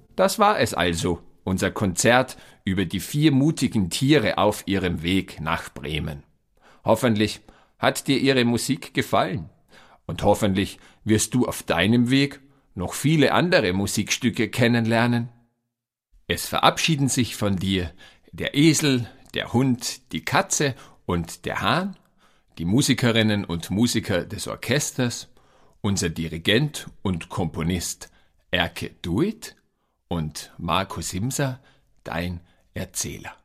Das war es also, unser Konzert über die 4 mutigen Tiere auf ihrem Weg nach Bremen. Hoffentlich hat dir ihre Musik gefallen und hoffentlich wirst du auf deinem Weg noch viele andere Musikstücke kennenlernen. Es verabschieden sich von dir der Esel, der Hund, die Katze und der Hahn, die Musikerinnen und Musiker des Orchesters, unser Dirigent und Komponist Erke Duit und Marco Simser, dein Erzähler.